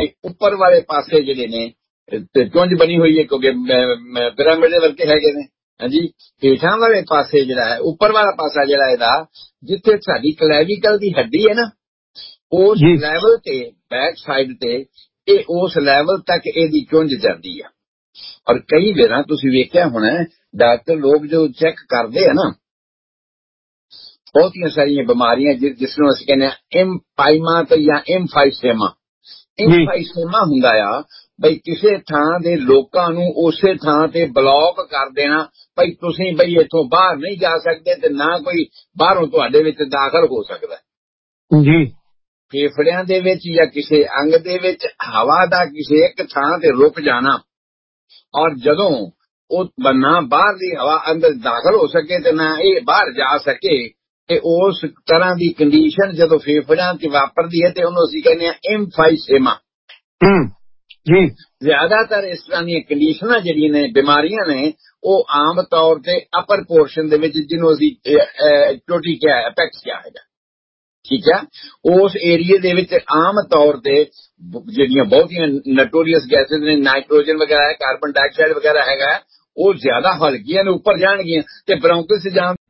ਉੱਪਰ ਵਾਲੇ ਪਾਸੇ ਜਿਹੜੇ ਨੇ ਤੇ ਚੁੰਝ ਬਣੀ ਹੋਈ ਹੈ ਕਿਉਂਕਿ ਪਿਰਾਮਿਡ ਦੇ ਵਰਗੇ ਹੈਗੇ ਨੇ। ਹਾਂਜੀ, ਹੇਠਾਂ ਵਾਲੇ ਪਾਸੇ ਜਿਹੜਾ ਹੈ, ਉੱਪਰ ਵਾਲਾ ਪਾਸਾ ਜਿਹੜਾ ਇਹਦਾ, ਜਿੱਥੇ ਸਾਡੀ ਕਲੈਵੀਕਲ ਦੀ ਹੱਡੀ ਹੈ ਨਾ, ਉਸ ਲੈਵਲ ਤੇ ਬੈਕ ਸਾਈਡ ਤੇ ਇਹ ਉਸ ਲੈਵਲ ਤੱਕ ਇਹਦੀ ਚੁੰਝ ਜਾਂਦੀ ਆ। ਔਰ ਕਈ ਵਾਰ ਤੁਸੀਂ ਵੇਖਿਆ ਹੋਣਾ ਡਾਕਟਰ ਲੋਕ ਜੋ ਚੈੱਕ ਕਰਦੇ ਆ ਨਾ, ਬਹੁਤੀਆਂ ਸਾਰੀਆਂ ਬਿਮਾਰੀਆਂ ਜਿਸ ਨੂੰ ਅਸੀਂ ਕਹਿੰਦੇ ਹਾਂ ਇੰਪਾਈਮਾ ਤੇ ਜਾਂ ਇੰਫਾਈਸੇਮਾ ਹੁੰਦਾ ਆ ਬਈ ਕਿਸੇ ਥਾਂ ਦੇ ਲੋਕਾਂ ਨੂੰ ਉਸੇ ਥਾਂ ਤੇ ਬਲੌਕ ਕਰ ਦੇਣਾ, ਬਈ ਤੁਸੀਂ ਬਈ ਇੱਥੋਂ ਬਾਹਰ ਨਹੀਂ ਜਾ ਸਕਦੇ ਤੇ ਨਾ ਕੋਈ ਬਾਹਰੋਂ ਤੁਹਾਡੇ ਵਿੱਚ ਦਾਖਲ ਹੋ ਸਕਦਾ ਜੀ। ਫੇਫੜਿਆਂ ਦੇ ਵਿੱਚ ਜਾਂ ਕਿਸੇ ਅੰਗ ਦੇ ਵਿੱਚ ਹਵਾ ਦਾ ਕਿਸੇ ਇੱਕ ਥਾਂ ਤੇ ਰੁਕ ਜਾਣਾ, ਔਰ ਜਦੋਂ ਉਹ ਨਾ ਬਾਹਰ ਦੀ ਹਵਾ ਅੰਦਰ ਦਾਖਲ ਹੋ ਸਕੇ ਤੇ ਨਾ ਇਹ ਬਾਹਰ ਜਾ ਸਕੇ, ਤੇ ਉਸ ਤਰ੍ਹਾਂ ਦੀ ਕੰਡੀਸ਼ਨ ਜਦੋਂ ਫੇਫੜਿਆਂ 'ਚ ਵਾਪਰਦੀ ਹੈ ਤੇ ਉਹਨੂੰ ਅਸੀਂ ਕਹਿੰਦੇ ਹਾਂ ਇੰਫਾਈਸੇਮਾ ਜੀ। ਜ਼ਿਆਦਾਤਰ ਇਸ ਤਰ੍ਹਾਂ ਦੀਆਂ ਕੰਡੀਸ਼ਨਾਂ ਜਿਹੜੀਆਂ ਨੇ, ਬਿਮਾਰੀਆਂ ਨੇ, ਉਹ ਆਮ ਤੌਰ ਤੇ ਅਪਰ ਪੋਰਸ਼ਨ ਦੇ ਵਿੱਚ, ਜਿਹਨੂੰ ਅਸੀਂ ਚੋਟੀ ਕਿਹਾ, ਐਪੈਕਸ ਕਿਹਾ ਹੈਗਾ, ਠੀਕ ਹੈ, ਉਸ ਏਰੀਏ ਦੇ ਵਿੱਚ ਆਮ ਤੌਰ ਤੇ ਜਿਹੜੀਆਂ ਬਹੁਤੀਆਂ ਨਟੋਰੀਅਸ ਗੈਸਿਸ ਨੇ, ਨਾਈਟ੍ਰੋਜਨ ਵਗੈਰਾ ਹੈ, ਕਾਰਬਨ ਡਾਈਆਕਸਾਈਡ ਵਗੈਰਾ ਹੈਗਾ, ਉਹ ਜ਼ਿਆਦਾ ਹਲਕੀਆਂ ਨੇ, ਉੱਪਰ ਜਾਣਗੀਆਂ ਤੇ ਬ੍ਰੌਂਕਸ ਜਾਣ